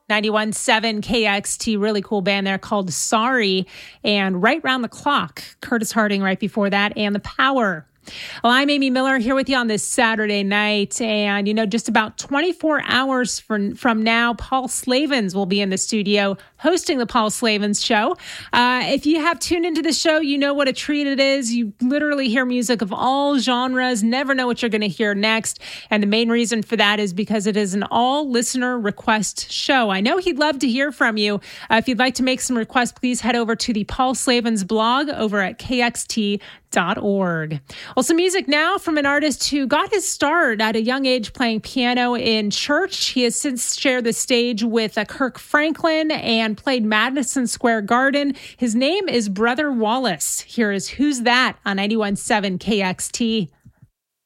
91.7 KXT, really cool band there called Sorry. And Right Round the Clock, Curtis Harding right before that, and The Power. Well, I'm Amy Miller here with you on this Saturday night. And, just about 24 hours from now, Paul Slavens will be in the studio hosting the Paul Slavens Show. If you have tuned into the show, you know what a treat it is. You literally hear music of all genres, never know what you're going to hear next. And the main reason for that is because it is an all listener request show. I know he'd love to hear from you. If you'd like to make some requests, please head over to the Paul Slavens blog over at KXT.org. Well, some music now from an artist who got his start at a young age playing piano in church. He has since shared the stage with Kirk Franklin and played Madison Square Garden. His name is Brother Wallace. Here is Who's That on 91.7 KXT.